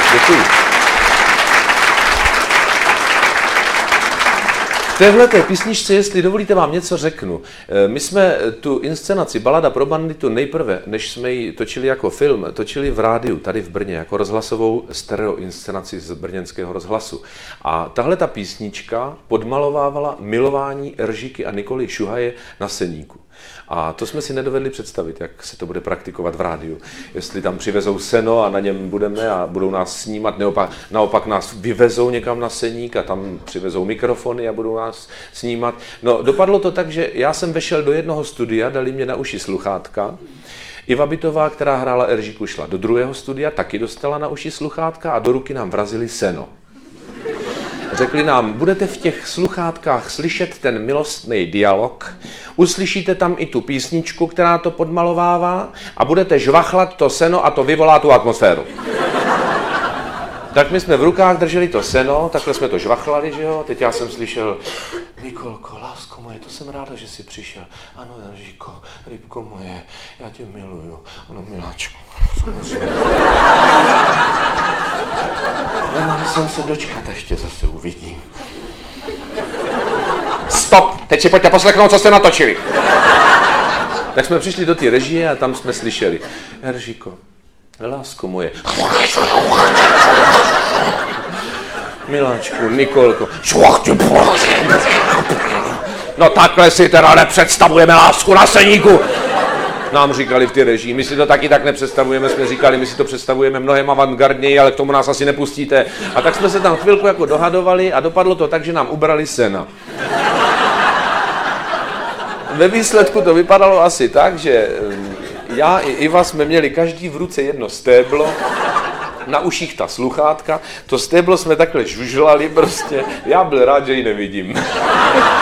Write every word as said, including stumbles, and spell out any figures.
Děkuji. V téhleté písničce, jestli dovolíte, vám něco řeknu. My jsme tu inscenaci Balada pro banditu nejprve, než jsme ji točili jako film, točili v rádiu, tady v Brně, jako rozhlasovou stereoinscenaci z brněnského rozhlasu. A tahle ta písnička podmalovávala milování Eržíky a Nikoly Šuhaje na Seníku. A to jsme si nedovedli představit, jak se to bude praktikovat v rádiu. Jestli tam přivezou seno a na něm budeme a budou nás snímat, neopak, naopak nás vyvezou někam na Seník a tam přivezou mikrofony a budou nás snímat. No, dopadlo to tak, že já jsem vešel do jednoho studia, dali mě na uši sluchátka. Iva Bytová, která hrála Eržíku, šla do druhého studia, taky dostala na uši sluchátka a do ruky nám vrazili seno. Řekli nám, budete v těch sluchátkách slyšet ten milostný dialog, uslyšíte tam i tu písničku, která to podmalovává a budete žvachlat to seno a to vyvolá tu atmosféru. Tak my jsme v rukách drželi to seno, takhle jsme to žvachlali, že jo, teď já jsem slyšel, Nikolko, lásko moje, to jsem ráda, že jsi přišel. Ano, Eržíko, rybko moje, já tě miluju, ano, miláčku. Nemohl jsem se dočkat, ještě zase uvidím. Stop! Teď si pojďte poslechnout, co jste natočili. Tak jsme přišli do té režie a tam jsme slyšeli. Eržíko, lásko moje. Miláčku, Nikolko. No takhle si teda nepředstavujeme lásku na Seníku. Nám říkali v té režii, my si to taky tak nepředstavujeme, jsme říkali, my si to představujeme mnohem avantgardněji, ale k tomu nás asi nepustíte. A tak jsme se tam chvilku jako dohadovali a dopadlo to tak, že nám ubrali sena. Ve výsledku to vypadalo asi tak, že já i Iva jsme měli každý v ruce jedno stéblo, na uších ta sluchátka, to stéblo jsme takhle žužlali prostě, já byl rád, že ji nevidím.